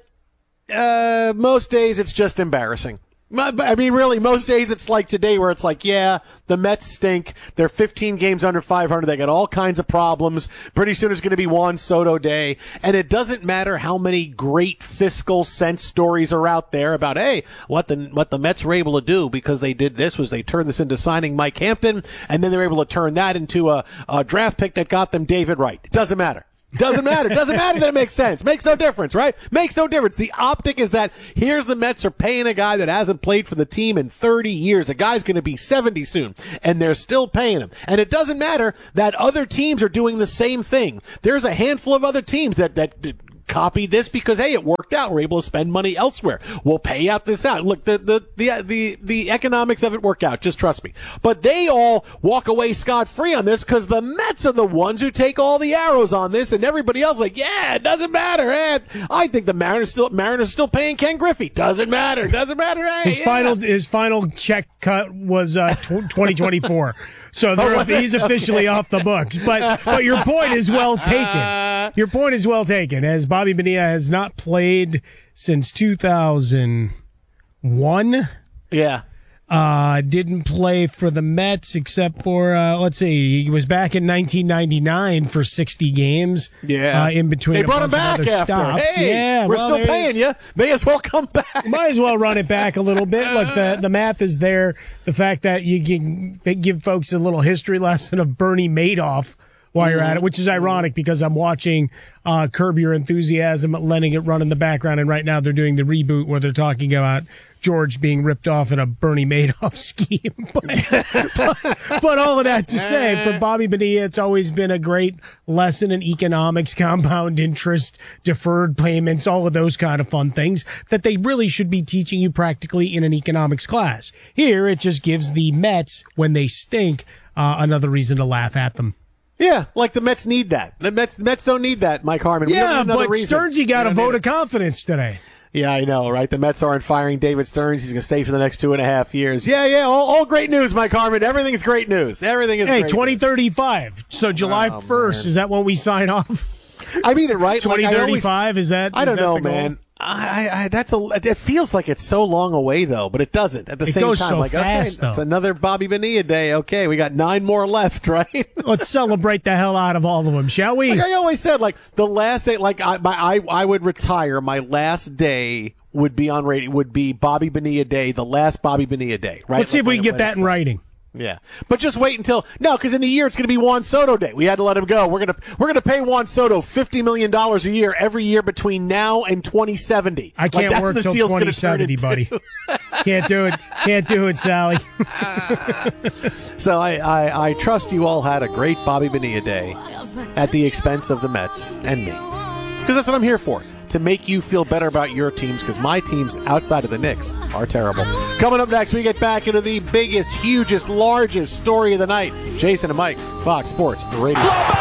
uh, most days it's just embarrassing. I mean, really, most days it's like today where it's like, yeah, the Mets stink. They're fifteen games under five hundred. They got all kinds of problems. Pretty soon it's going to be Juan Soto Day. And it doesn't matter how many great fiscal sense stories are out there about, hey, what the what the Mets were able to do because they did this was they turned this into signing Mike Hampton, and then they were able to turn that into a, a draft pick that got them David Wright. It doesn't matter. Doesn't matter. Doesn't matter that it makes sense. Makes no difference, right? Makes no difference. The optic is that here's the Mets are paying a guy that hasn't played for the team in thirty years. A guy's going to be seventy soon, and they're still paying him. And it doesn't matter that other teams are doing the same thing. There's a handful of other teams that, that, that copy this because, hey, it worked out. We're able to spend money elsewhere. We'll pay out this out. Look, the, the, the, the, the economics of it work out. Just trust me. But they all walk away scot-free on this because the Mets are the ones who take all the arrows on this, and everybody else like, yeah, it doesn't matter. Eh, I think the Mariners still, Mariners still paying Ken Griffey. Doesn't matter. Doesn't matter. Hey, his yeah. final, his final check cut was uh, twenty twenty-four. So Oh, he's officially off the books. But but your point is well taken. Your point is well taken. As Bobby Bonilla has not played since two thousand one. Yeah. Uh, didn't play for the Mets except for, uh, let's see, he was back in nineteen ninety-nine for sixty games. Yeah. Uh, in between They a brought him bunch of back other after. stops. Hey, yeah, we're well, still there's- paying you. May as well come back. Might as well run it back a little bit. Look, the, the math is there. The fact that you can give folks a little history lesson of Bernie Madoff while you're at it, which is ironic because I'm watching uh, Curb Your Enthusiasm, letting it run in the background, and right now they're doing the reboot where they're talking about George being ripped off in a Bernie Madoff scheme. but, but, but all of that to say, for Bobby Bonilla, it's always been a great lesson in economics, compound interest, deferred payments, all of those kind of fun things that they really should be teaching you practically in an economics class. Here, it just gives the Mets, when they stink, uh, another reason to laugh at them. Yeah, like the Mets need that. The Mets, the Mets don't need that, Mike Harmon. We don't Yeah, need another but reason. Stearnsy got We a don't need vote it. of confidence today. Yeah, I know, right? The Mets aren't firing David Stearns. He's going to stay for the next two and a half years. Yeah, yeah, all, all great news, Mike Harmon. Everything's great news. Everything is Hey, great twenty news. thirty-five. So July Oh, first, man. is that when we sign off? I mean it right. Like, twenty I always- thirty-five, is that? I is don't that know, the goal? man. I, I, that's a. It feels like it's so long away, though, but it doesn't. At the It same goes time, so like fast, okay, it's though. another Bobby Bonilla day. Okay, we got nine more left, right? Let's celebrate the hell out of all of them, shall we? Like I always said, like the last day, like I, my, I, I would retire. My last day would be on radio. Would be Bobby Bonilla Day, the last Bobby Bonilla Day. Right? Let's see if Like, we can when- get when that it's in done. writing. Yeah, but just wait until no, because in a year it's going to be Juan Soto Day. We had to let him go. We're gonna we're gonna pay Juan Soto fifty million dollars a year every year between now and twenty seventy. I can't like, work that's till the deal's twenty gonna turn seventy, into. buddy. Can't do it. Can't do it, Sally. So I, I I trust you all had a great Bobby Bonilla Day at the expense of the Mets and me, because that's what I'm here for. To make you feel better about your teams, because my teams outside of the Knicks are terrible. Coming up next, we get back into the biggest, hugest, largest story of the night. Jason and Mike, Fox Sports Radio.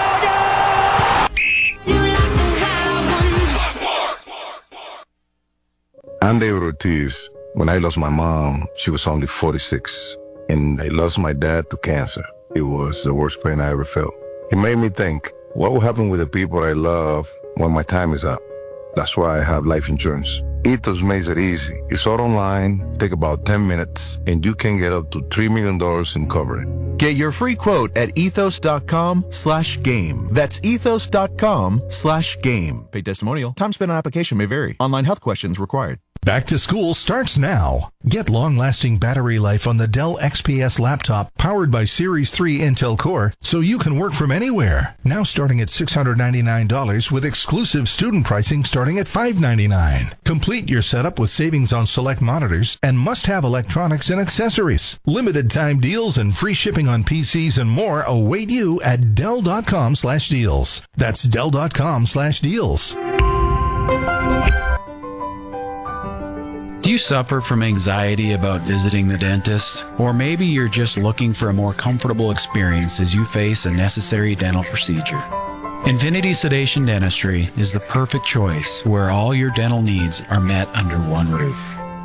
I'm David Ortiz. When I lost my mom, she was only forty-six, and I lost my dad to cancer. It was the worst pain I ever felt. It made me think, what will happen with the people I love when my time is up? That's why I have life insurance. Ethos makes it easy. It's all online, take about ten minutes, and you can get up to three million dollars in coverage. Get your free quote at ethos.com slash game. That's ethos.com slash game. Paid testimonial. Time spent on application may vary. Online health questions required. Back to school starts now. Get long-lasting battery life on the Dell X P S laptop powered by Series three Intel Core so you can work from anywhere. Now starting at six hundred ninety-nine dollars with exclusive student pricing starting at five hundred ninety-nine dollars. Complete your setup with savings on select monitors and must-have electronics and accessories. Limited time deals and free shipping on P Cs and more await you at Dell.com slash deals. That's Dell.com slash deals. Do you suffer from anxiety about visiting the dentist? Or maybe you're just looking for a more comfortable experience as you face a necessary dental procedure. Infinity Sedation Dentistry is the perfect choice where all your dental needs are met under one roof.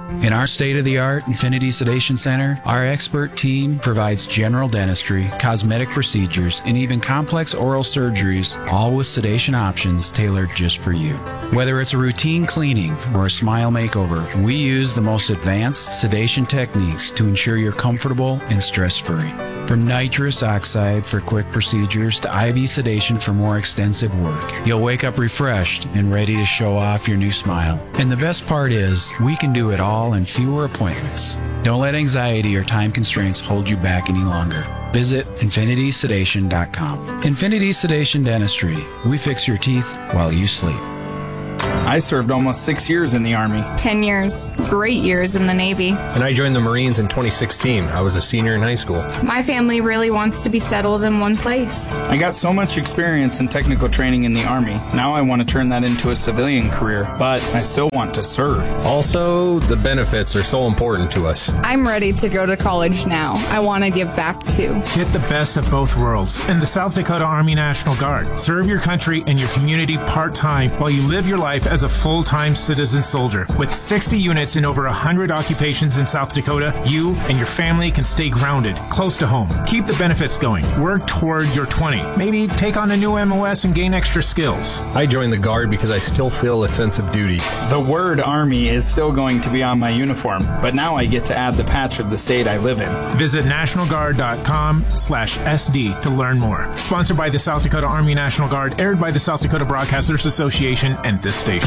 In our state-of-the-art Infinity Sedation Center, our expert team provides general dentistry, cosmetic procedures, and even complex oral surgeries, all with sedation options tailored just for you. Whether it's a routine cleaning or a smile makeover, we use the most advanced sedation techniques to ensure you're comfortable and stress-free. From nitrous oxide for quick procedures to I V sedation for more extensive work, you'll wake up refreshed and ready to show off your new smile. And the best part is, we can do it all in fewer appointments. Don't let anxiety or time constraints hold you back any longer. Visit infinity sedation dot com. Infinity Sedation Dentistry. We fix your teeth while you sleep. I served almost six years in the Army. Ten years. Great years in the Navy. And I joined the Marines in twenty sixteen. I was a senior in high school. My family really wants to be settled in one place. I got so much experience and technical training in the Army. Now I want to turn that into a civilian career, but I still want to serve. Also, the benefits are so important to us. I'm ready to go to college now. I want to give back too. Get the best of both worlds in the South Dakota Army National Guard. Serve your country and your community part-time while you live your life as a full-time citizen soldier. With sixty units in over one hundred occupations in South Dakota, you and your family can stay grounded, close to home. Keep the benefits going. Work toward your twenty. Maybe take on a new M O S and gain extra skills. I joined the Guard because I still feel a sense of duty. The word Army is still going to be on my uniform, but now I get to add the patch of the state I live in. Visit national guard dot com slash S D to learn more. Sponsored by the South Dakota Army National Guard, aired by the South Dakota Broadcasters Association and this station.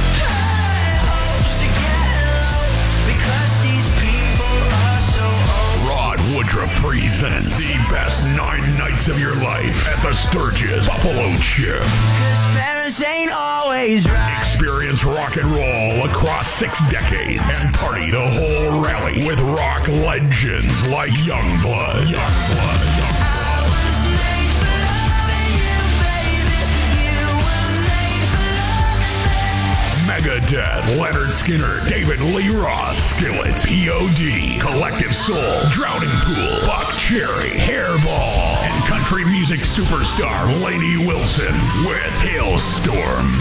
Rod Woodruff presents the best nine nights of your life at the Sturgis Buffalo Chip. Parents ain't always right. Experience rock and roll across six decades and party the whole rally with rock legends like Youngblood. Youngblood. Megadeth, Leonard Skinner, David Lee Roth, Skillet, P O D, Collective Soul, Drowning Pool, Buck Cherry, Hairball, and country music superstar Lainey Wilson with Hailstorm.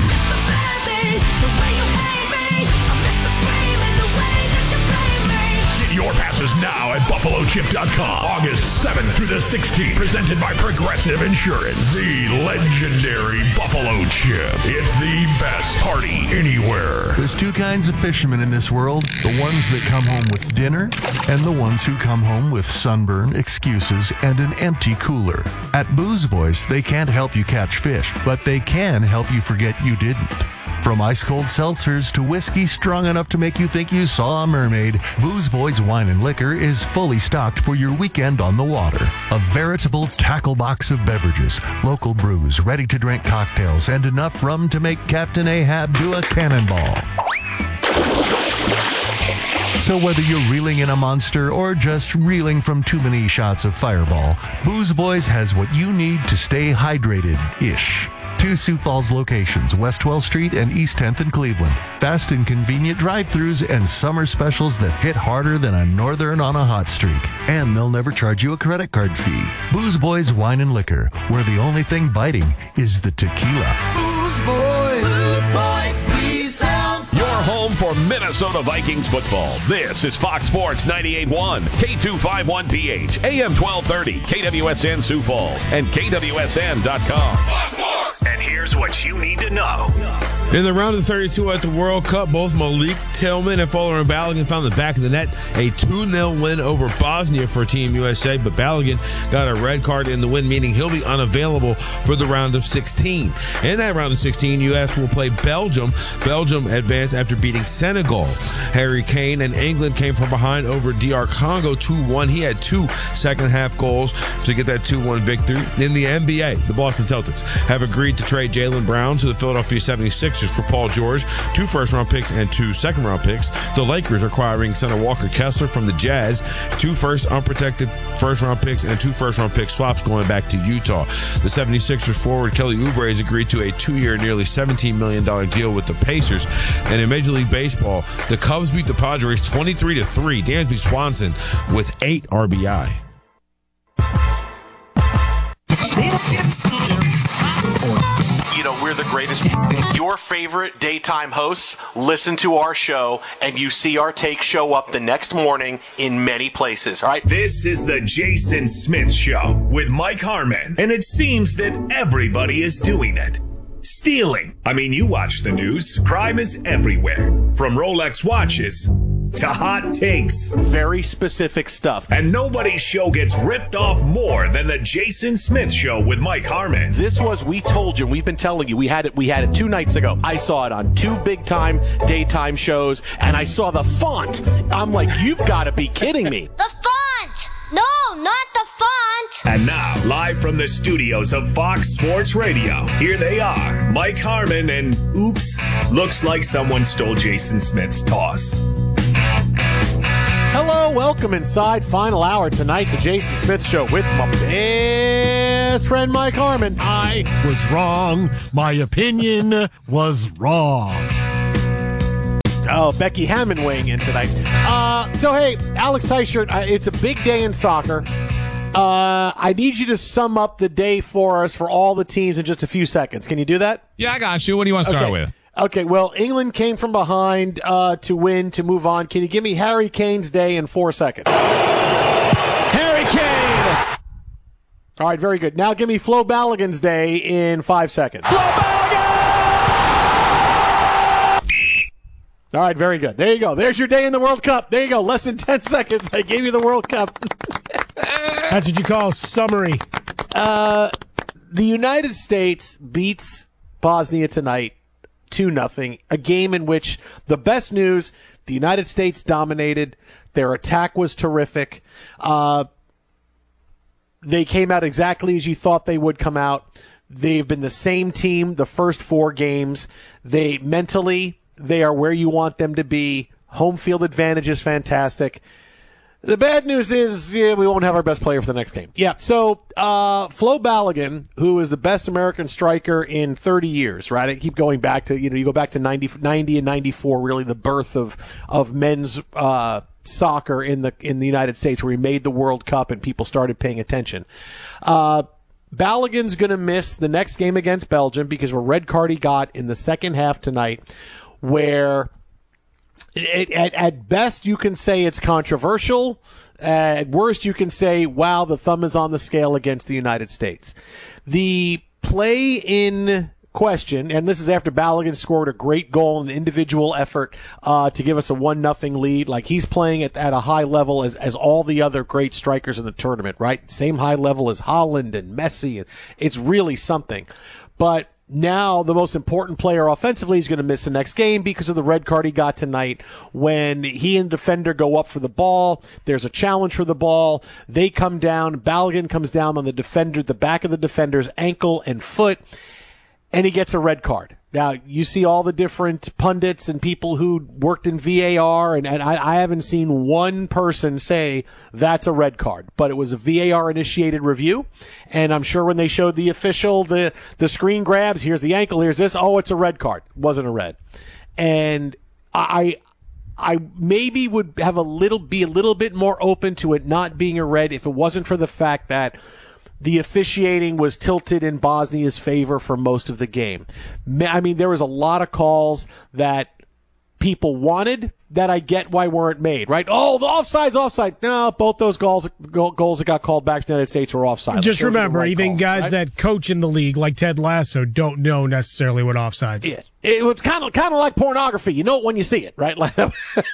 Get your passes now at buffalo chip dot com. August seventh through the sixteenth. Presented by Progressive Insurance. The legendary Buffalo Chip. It's the best party anywhere. There's two kinds of fishermen in this world. The ones that come home with dinner and the ones who come home with sunburn, excuses, and an empty cooler. At Booze Boys, they can't help you catch fish, but they can help you forget you didn't. From ice-cold seltzers to whiskey strong enough to make you think you saw a mermaid, Booze Boys Wine and Liquor is fully stocked for your weekend on the water. A veritable tackle box of beverages, local brews, ready-to-drink cocktails, and enough rum to make Captain Ahab do a cannonball. So whether you're reeling in a monster or just reeling from too many shots of Fireball, Booze Boys has what you need to stay hydrated-ish. Two Sioux Falls locations, West twelfth Street and East tenth in Cleveland. Fast and convenient drive-thrus and summer specials that hit harder than a northern on a hot streak. And they'll never charge you a credit card fee. Booze Boys Wine and Liquor, where the only thing biting is the tequila. Booze Boys. Booze Boys, please help. Your home for Minnesota Vikings football. This is Fox Sports ninety-eight point one, K two fifty-one P H, A M twelve thirty, K W S N Sioux Falls, and K W S N dot com. And here's what you need to know. In the round of thirty-two at the World Cup, both Malik Tillman and Folarin Balogun found the back of the net. A two nil win over Bosnia for Team U S A, but Balogun got a red card in the win, meaning he'll be unavailable for the round of sixteen. In that round of sixteen, U S will play Belgium. Belgium advanced after beating Senegal. Harry Kane and England came from behind over D R Congo two one. He had two second-half goals to get that two one victory. In the N B A, the Boston Celtics have agreed to trade Jaylen Brown to the Philadelphia seventy-sixers for Paul George, two first-round picks and two second-round picks. The Lakers are acquiring center Walker Kessler from the Jazz, two first unprotected first-round picks and two first-round pick swaps going back to Utah. The seventy-sixers forward Kelly Oubre has agreed to a two-year, nearly seventeen million dollars deal with the Pacers. And in Major League Baseball, the Cubs beat the Padres twenty-three to three. Dansby Swanson with eight R B I. You know, we're we're the greatest. Your favorite daytime hosts listen to our show, and you see our take show up the next morning in many places, all right? This is the Jason Smith Show with Mike Harmon, and it seems that everybody is doing it. Stealing. I mean, you watch the news. Crime is everywhere. From Rolex watches to hot takes. Very specific stuff. And nobody's show gets ripped off more than the Jason Smith Show with Mike Harmon. This was, we told you, we've been telling you, we had it we had it two nights ago. I saw it on two big time daytime shows, and I saw the font. I'm like, you've got to be kidding me. The font! No, not the font! And now, live from the studios of Fox Sports Radio, here they are, Mike Harmon and, oops, looks like someone stole Jason Smith's toss. Hello, welcome inside final hour tonight, the Jason Smith Show with my best friend Mike Harmon. I was wrong. My opinion was wrong. Oh, Becky Hammond weighing in tonight. Uh, so, hey, Alex Teichert, uh, it's a big day in soccer. Uh, I need you to sum up the day for us for all the teams in just a few seconds. Can you do that? Yeah, I got you. What do you want to start okay. with? Okay, well, England came from behind uh, to win, to move on. Can you give me Harry Kane's day in four seconds? Harry Kane! All right, very good. Now give me Flo Balogun's day in five seconds. Flo Balogun! All right, very good. There you go. There's your day in the World Cup. There you go. Less than ten seconds. I gave you the World Cup. That's what you call a summary. Uh, the United States beats Bosnia tonight two nothing, a game in which the best news, the United States dominated. Their attack was terrific. Uh, they came out exactly as you thought they would come out. They've been the same team the first four games. They mentally, they are where you want them to be. Home field advantage is fantastic. The bad news is yeah, we won't have our best player for the next game. Yeah, so uh, Flo Balogun, who is the best American striker in thirty years, right? I keep going back to, you know, you go back to ninety, ninety and ninety-four, really the birth of of men's uh, soccer in the in the United States, where he made the World Cup and people started paying attention. Uh, Balogun's going to miss the next game against Belgium because of a red card he got in the second half tonight, where It, at, at best, you can say it's controversial. At worst, you can say, wow, the thumb is on the scale against the United States. The play in question, and this is after Balogun scored a great goal, an individual effort uh, to give us a one nothing lead. Like, he's playing at, at a high level as, as all the other great strikers in the tournament, right? Same high level as Haaland and Messi. And it's really something. But now the most important player offensively is going to miss the next game because of the red card he got tonight. When he and defender go up for the ball, there's a challenge for the ball. They come down. Balogun comes down on the defender, the back of the defender's ankle and foot, and he gets a red card. Now, you see all the different pundits and people who worked in V A R, and, and I, I haven't seen one person say that's a red card. But it was a V A R-initiated review, and I'm sure when they showed the official, the, the screen grabs, here's the ankle, here's this, oh, it's a red card. It wasn't a red. And I I maybe would have a little be a little bit more open to it not being a red if it wasn't for the fact that the officiating was tilted in Bosnia's favor for most of the game. I mean, there was a lot of calls that people wanted that I get why weren't made, right? Oh, the offside's offside. No, both those goals goals that got called back to the United States were offside. Just like, remember, right even calls, guys right? that coach in the league, like Ted Lasso, don't know necessarily what offsides is. It was kind of kind of like pornography. You know it when you see it, right? Like, it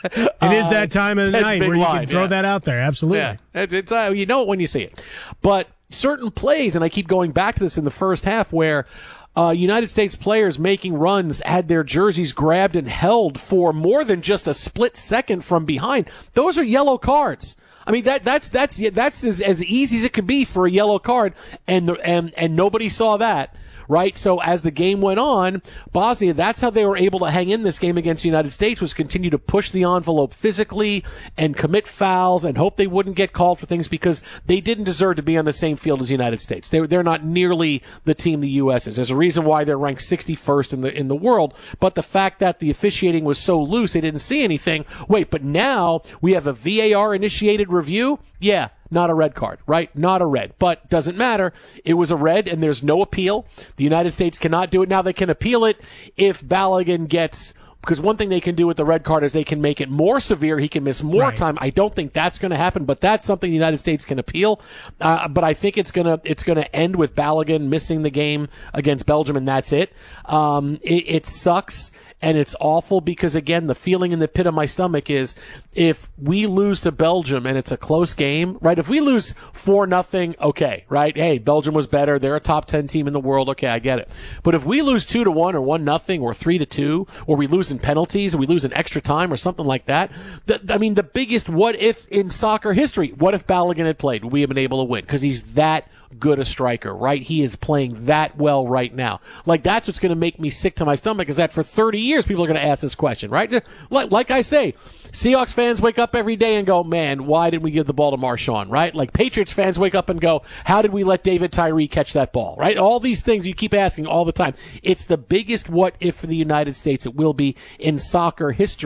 is that time of the Ted's night big where you line, can throw yeah. that out there. Absolutely. Yeah, it's, it's uh, you know it when you see it. But certain plays, and I keep going back to this in the first half, where uh, United States players making runs had their jerseys grabbed and held for more than just a split second from behind. Those are yellow cards. I mean, that that's that's that's as, as easy as it could be for a yellow card, and and and nobody saw that. Right, so as the game went on, Bosnia, that's how they were able to hang in this game against the United States, was continue to push the envelope physically and commit fouls and hope they wouldn't get called for things because they didn't deserve to be on the same field as the United States. They're, they're not nearly the team the U S is. There's a reason why they're ranked sixty-first in the in the world, but the fact that the officiating was so loose, they didn't see anything. Wait, but now we have a V A R-initiated review? Yeah. not a red card, right? Not a red, but doesn't matter. It was a red, and there's no appeal. The United States cannot do it. Now they can appeal it if Balogun gets, because one thing they can do with the red card is they can make it more severe. He can miss more Right. time. I don't think that's going to happen, but that's something the United States can appeal. Uh, but I think it's going to it's going to end with Balogun missing the game against Belgium, and that's it. Um, it, it sucks. And it's awful because, again, the feeling in the pit of my stomach is if we lose to Belgium and it's a close game, right? If we lose four nothing, okay, right? Hey, Belgium was better. They're a top ten team in the world. Okay, I get it. But if we lose two to one or one nothing or three to two, or we lose in penalties or we lose in extra time or something like that, the, I mean, the biggest what if in soccer history, what if Balogun had played? Would we have been able to win? Because he's that good a striker, right? He is playing that well right now. Like, that's what's going to make me sick to my stomach, is that for thirty years people are going to ask this question, right? Like, like I say, Seahawks fans wake up every day and go, man, why didn't we give the ball to Marshawn, right? Like, Patriots fans wake up and go, how did we let David Tyree catch that ball, right? All these things you keep asking all the time. It's the biggest what if for the United States. It will be in soccer history.